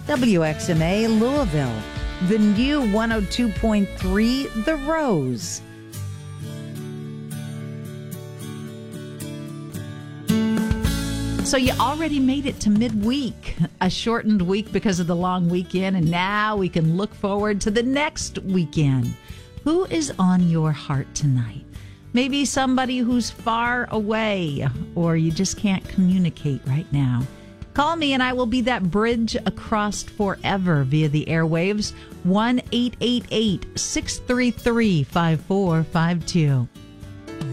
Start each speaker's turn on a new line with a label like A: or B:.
A: WXMA Louisville, the new 102.3 The Rose. So you already made it to midweek, a shortened week because of the long weekend, and now we can look forward to the next weekend. Who is on your heart tonight? Maybe somebody who's far away, or you just can't communicate right now. Call me and I will be that bridge across forever via the airwaves. 1-888-633-5452.